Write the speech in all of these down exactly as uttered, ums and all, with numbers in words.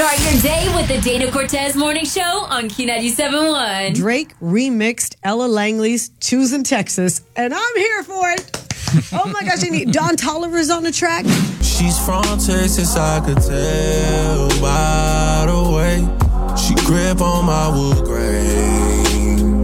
Start your day with the Dana Cortez Morning Show on Q ninety-seven point one. Drake remixed Ella Langley's Choosing Texas, and I'm here for it. Oh my gosh, I need Don Toliver's on the track. She's from Texas, I could tell by the way she grip on my wood grain.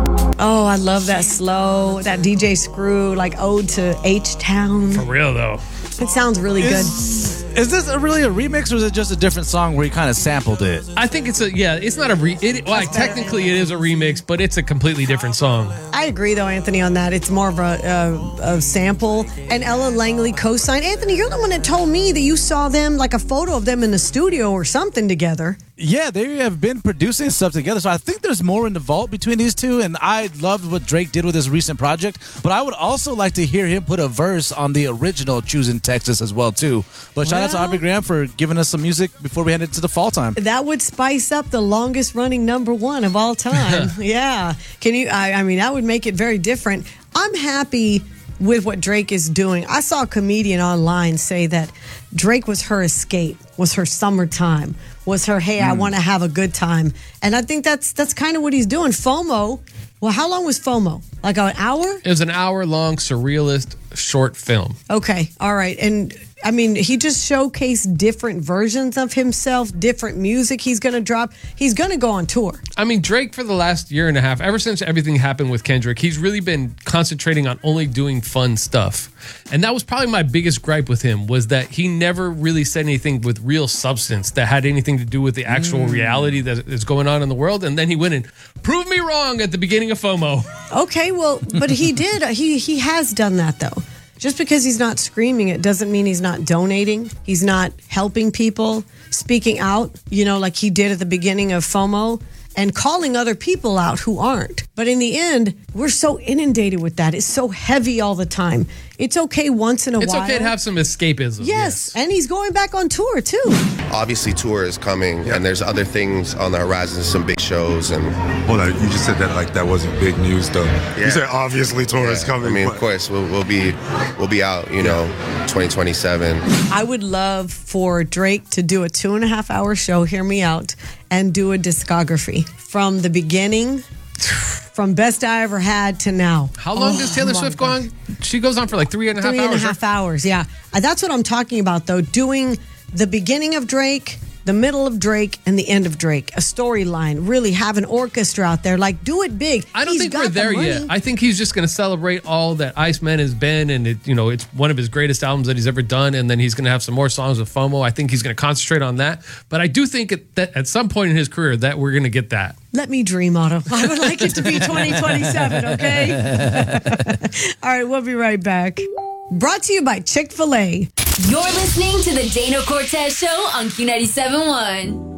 Oh, I love that slow, that D J Screw, like ode to H-Town. For real, though. It sounds really good. Is this a really a remix, or is it just a different song where he kind of sampled it? I think it's a, yeah, it's not a, re, it, like, technically it is a remix, but it's a completely different song. I agree, though, Anthony, on that. It's more of a, a, a sample. And Ella Langley co-signed. Anthony, you're the one that told me that you saw them, like a photo of them in the studio or something together. Yeah, they have been producing stuff together, so I think there's more in the vault between these two, and I loved what Drake did with his recent project, but I would also like to hear him put a verse on the original Choosing Texas as well, too. But shout well, out to Aubrey Graham for giving us some music before we head into the fall time. That would spice up the longest running number one of all time. Yeah. Can you, I, I mean, that would make it very different. I'm happy with what Drake is doing. I saw a comedian online say that Drake was her escape, was her summertime, was her, hey, mm. I want to have a good time. And I think that's that's kind of what he's doing. FOMO, well, how long was FOMO? Like an hour? It was an hour-long surrealist short film. Okay, all right. And I mean, he just showcased different versions of himself, different music he's going to drop. He's going to go on tour. I mean, Drake, for the last year and a half, ever since everything happened with Kendrick, he's really been concentrating on only doing fun stuff. And that was probably my biggest gripe with him, was that he never really said anything with real substance that had anything to do with the actual mm. reality that is going on in the world. And then he went and proved me wrong at the beginning of FOMO. Okay, well, but he did. He, he has done that, though. Just because he's not screaming it doesn't mean he's not donating. He's not helping people, speaking out, you know, like he did at the beginning of FOMO, and calling other people out who aren't. But in the end, we're so inundated with that. It's so heavy all the time. It's okay once in a it's while. It's okay to have some escapism. Yes, yes, and he's going back on tour, too. Obviously, tour is coming, yeah. and there's other things on the horizon, some big shows. And Hold on, you just said that like that wasn't big news, though. Yeah. You said obviously tour yeah. is coming. I mean, but... of course, we'll, we'll be we'll be out, you know, twenty twenty-seven. I would love for Drake to do a two and a half hour show, hear me out, and do a discography from the beginning, from Best I Ever Had to now. How long oh, does Taylor Swift go on? She goes on for like three and a half three hours. Three and a half right? hours, yeah. Uh, that's what I'm talking about, though. Doing the beginning of Drake, the middle of Drake, and the end of Drake. A storyline. Really have an orchestra out there. Like, do it big. I don't He's think got we're the there money. yet. I think he's just going to celebrate all that Iceman has been, and it, you know, it's one of his greatest albums that he's ever done. And then he's going to have some more songs with FOMO. I think he's going to concentrate on that. But I do think at, that at some point in his career that we're going to get that. Let me dream, Otto. I would like it to be twenty twenty-seven, okay? All right, we'll be right back. Brought to you by Chick-fil-A. You're listening to the Dana Cortez Show on Q ninety-seven point one.